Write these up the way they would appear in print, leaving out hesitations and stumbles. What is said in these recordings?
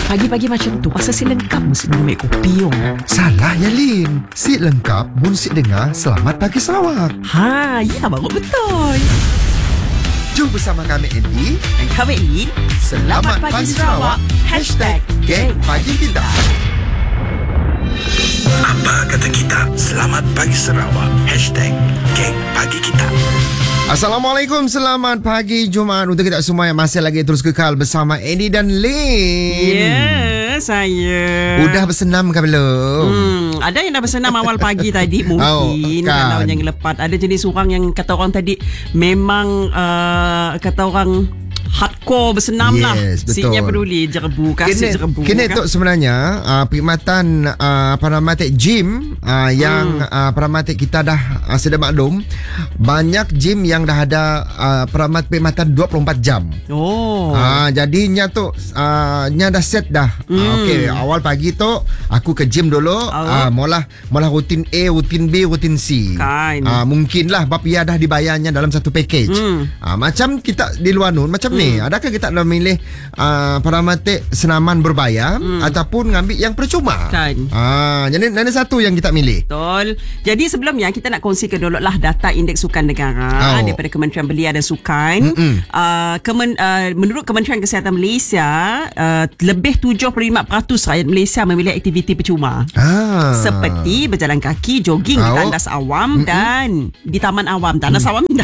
Pagi-pagi macam tu pasal si lengkap mesti minum air kopi. Salah ya Lin. Si lengkap mun si dengar Selamat Pagi Sarawak. Ya baru betul. Jom bersama kami Andy Dan kami Lin. Selamat Pagi Sarawak. #Geng Pagi Kita. Apa kata kita? Selamat Pagi Sarawak. #Geng Pagi Kita. Assalamualaikum, selamat pagi Jumaat untuk kita semua yang masih lagi terus kekal bersama Andy dan Lin. Ya, saya. Udah bersenam ke belum? Ada yang dah bersenam awal pagi tadi mungkin. Kalau yang lepas ada jenis orang yang kata orang tadi memang kata orang hardcore bersenam lah. Betul. Sinya peduli jerebu, kasih jerebu. Kini tu sebenarnya perkhidmatan perkhidmatan gym yang perkhidmatan kita dah sudah maklum, banyak gym yang dah ada perkhidmatan 24 jam. Jadinya tu nya dah set dah. Okey, awal pagi tu aku ke gym dulu, mula rutin A, rutin B, rutin C. Mungkinlah bab ia dah dibayarnya dalam satu package. Macam kita di luar nun macam ni, adakah kita nak memilih perkhidmatan senaman berbayar ataupun ngambil yang percuma? Jadi ada satu yang kita milih. Betul. Jadi sebelumnya kita nak kongsikan dulu lah data indeks sukan negara daripada Kementerian Belia dan Sukan. Menurut Kementerian Kesihatan Malaysia, lebih 75% rakyat Malaysia memilih aktiviti percuma. Seperti berjalan kaki, jogging di tandas awam dan di taman awam. Tandas awam dah.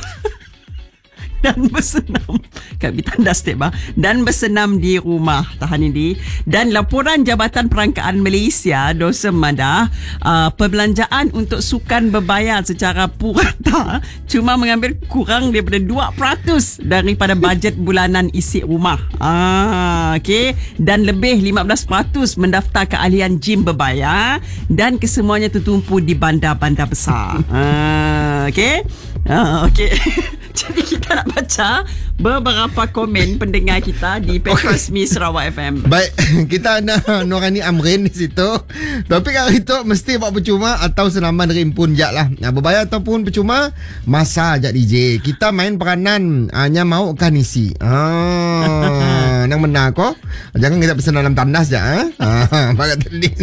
Dan bersenam kat tandas dan bersenam di rumah. Tahan ini. Dan laporan Jabatan Perangkaan Malaysia Dosa Madah, perbelanjaan untuk sukan berbayar secara purata cuma mengambil kurang daripada 2% daripada bajet bulanan isi rumah. Okey. Dan lebih 15% mendaftar keahlian gym berbayar dan kesemuanya tertumpu di bandar-bandar besar. Okey. Okey. Jadi kita nak baca beberapa komen pendengar kita di page resmi Sarawak FM. Baik, kita ada Norani Amrin di situ. Tapi kalau itu mesti buat percuma atau senaman dari impun je lah. Berbayar ataupun percuma, masa je DJ. Kita main peranan hanya mau kan isi. Yang benar kok. Jangan kita pesan dalam tandas je. Bagat Lin.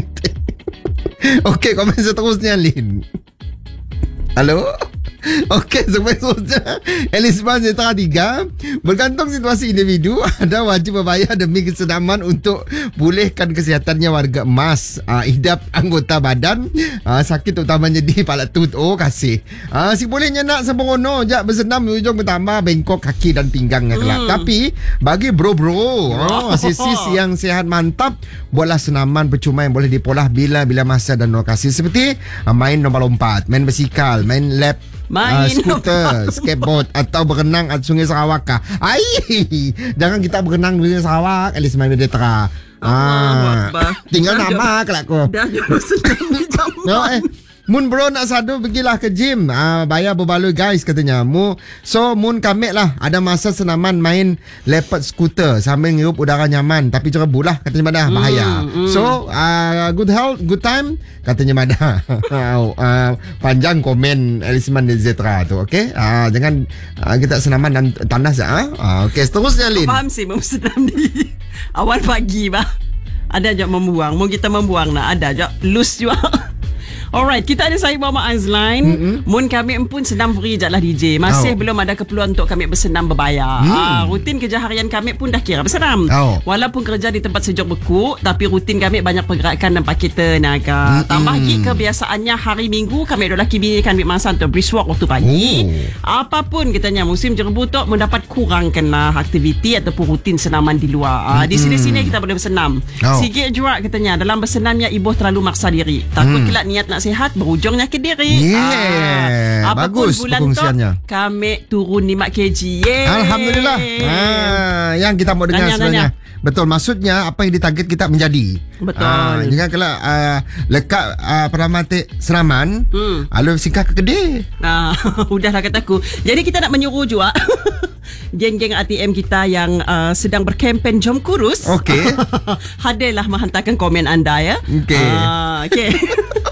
Okey, komen seterusnya Lin. Halo? Okey, sampai seterusnya Elisman Setra 3. Bergantung situasi individu, ada wajib berbayar demi kesedaman untuk pulihkan kesihatannya warga emas. Hidap anggota badan sakit utamanya di kepala tut. Kasih si bolehnya nak sembrono je bersenam di ujung bertambah bengkok kaki dan pinggangnya kelak. Tapi bagi bro-bro sis yang sihat mantap, buatlah senaman percuma yang boleh dipolah bila-bila masa dan lokasi. Seperti main lompat-lompat, main bersikal, main lap, skuter, skateboard atau berenang at Sungai Sarawak kah? Jangan kita berenang di Sungai Sarawak, at least main Meditera. Tinggal nama kelak ko. Dah senang di zaman. Mun bro nak sadu, pergilah ke gym. Bayar berbaloi guys katanya. So mun kami lah ada masa senaman main leopard scooter sambil ngirup udara nyaman. Tapi cerebu lah katanya Madah, bahaya. So good health, good time katanya Madah. Panjang komen Elisman Zetra tu. Okay, jangan kita senaman dan tandas. Okay, seterusnya Lin. Faham sih mau senam di awal pagi bah. Ada je membuang. Mau kita membuang nak ada je loose juga. Alright, kita ada saya Muhammad Azlan. Mun kami pun senam free je lah DJ. Masih belum ada keperluan untuk kami bersenam berbayar. Rutin kerja harian kami pun dah kira bersenam. Walaupun kerja di tempat sejuk beku, tapi rutin kami banyak pergerakan dan pakai tenaga. Tambah lagi kebiasaannya hari Minggu kami adalah kibinikan masa untuk brisk walk waktu pagi. Apapun katanya musim jerebu tu mendapat kurangkanlah aktiviti ataupun rutin senaman di luar. Di sini-sini kita boleh bersenam. Sikit juga katanya dalam bersenamnya ibu terlalu maksa diri. Takut kelak niat nak sihat berujung nyakit diri. Bagus perkongsiannya. Kami turun 5 kg. Alhamdulillah. Yang kita mau dengar sebenarnya. Betul, maksudnya apa yang ditarget kita menjadi. Betul. Jangan kalau lekat perkhidmatan senaman, lalu singkah ke kedai. Udahlah kataku. Jadi kita nak menyuruh juga geng-geng ATM kita yang sedang berkempen jom kurus. Okey. Hadirlah menghantarkan komen anda ya. Okey. Okey.